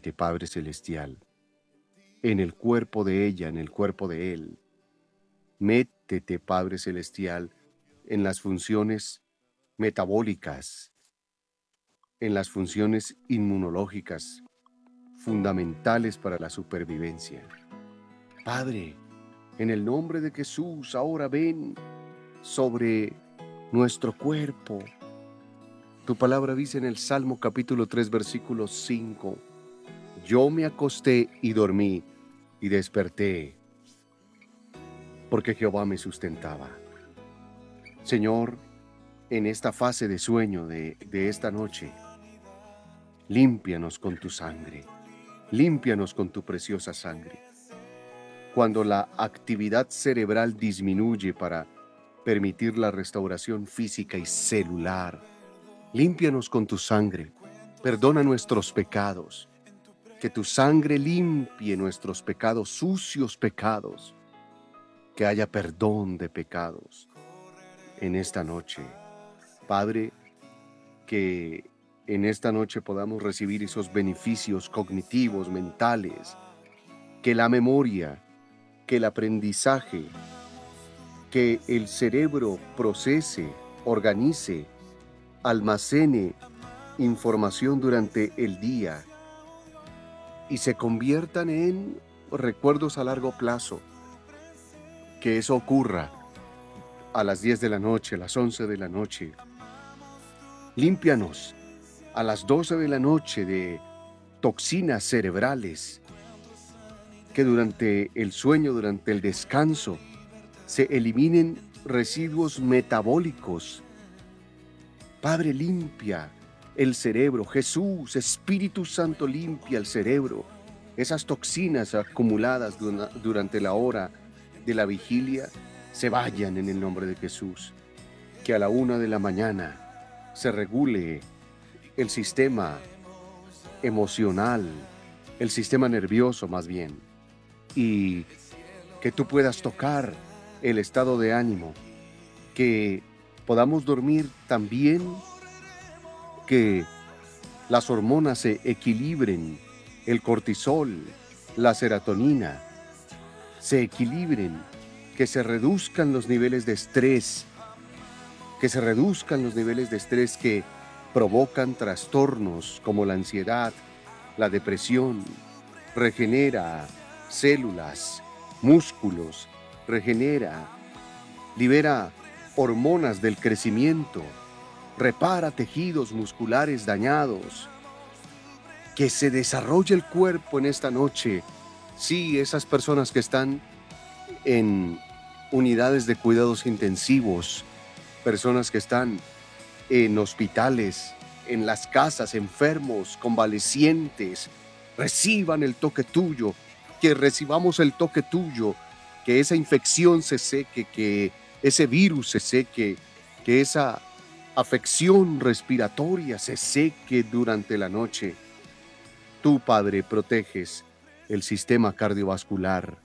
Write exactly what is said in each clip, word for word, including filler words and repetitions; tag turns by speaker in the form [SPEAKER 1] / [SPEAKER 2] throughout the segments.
[SPEAKER 1] métete, Padre Celestial, en el cuerpo de ella, en el cuerpo de él. Métete, Padre Celestial, en las funciones metabólicas, en las funciones inmunológicas, fundamentales para la supervivencia. Padre, en el nombre de Jesús, ahora ven sobre nuestro cuerpo. Tu palabra dice en el Salmo capítulo tres, versículo cinco, yo me acosté y dormí y desperté, porque Jehová me sustentaba. Señor, en esta fase de sueño de, de esta noche, límpianos con tu sangre, límpianos con tu preciosa sangre. Cuando la actividad cerebral disminuye para permitir la restauración física y celular, límpianos con tu sangre, perdona nuestros pecados, que tu sangre limpie nuestros pecados, sucios pecados, que haya perdón de pecados en esta noche. Padre, que en esta noche podamos recibir esos beneficios cognitivos, mentales, que la memoria, que el aprendizaje, que el cerebro procese, organice, almacene información durante el día y se conviertan en recuerdos a largo plazo. Que eso ocurra a las diez de la noche, a las once de la noche. Límpianos a las doce de la noche de toxinas cerebrales, que durante el sueño, durante el descanso, se eliminen residuos metabólicos. Padre, limpia el cerebro. Jesús, Espíritu Santo, limpia el cerebro. Esas toxinas acumuladas durante la hora de la vigilia se vayan en el nombre de Jesús. Que a la una de la mañana se regule el sistema emocional, el sistema nervioso más bien, y que tú puedas tocar el estado de ánimo, que podamos dormir también, que las hormonas se equilibren, el cortisol, la serotonina, se equilibren, que se reduzcan los niveles de estrés, que se reduzcan los niveles de estrés que provocan trastornos como la ansiedad, la depresión. Regenera células, músculos, regenera, libera hormonas del crecimiento, repara tejidos musculares dañados. Que se desarrolle el cuerpo en esta noche. Sí, esas personas que están en unidades de cuidados intensivos, personas que están en hospitales, en las casas, enfermos, convalecientes, reciban el toque tuyo, que recibamos el toque tuyo, que esa infección se seque, que ese virus se seque, que esa afección respiratoria se seque durante la noche. Tú, Padre, proteges el sistema cardiovascular.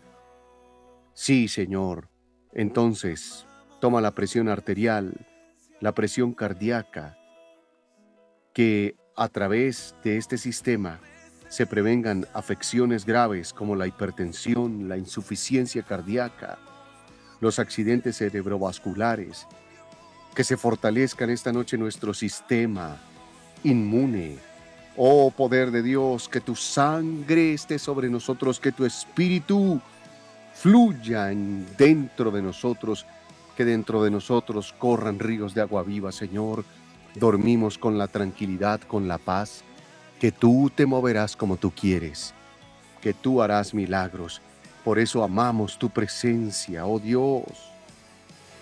[SPEAKER 1] Sí, Señor. Entonces, toma la presión arterial, la presión cardíaca, que a través de este sistema se prevengan afecciones graves como la hipertensión, la insuficiencia cardíaca, los accidentes cerebrovasculares, que se fortalezcan esta noche nuestro sistema inmune. Oh poder de Dios, que tu sangre esté sobre nosotros, que tu espíritu fluya en dentro de nosotros, que dentro de nosotros corran ríos de agua viva, Señor. Dormimos con la tranquilidad, con la paz, que tú te moverás como tú quieres, que tú harás milagros. Por eso amamos tu presencia, oh Dios.